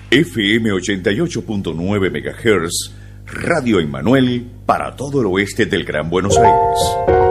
FM 88.9 MHz, Radio Emmanuel para todo el oeste del Gran Buenos Aires.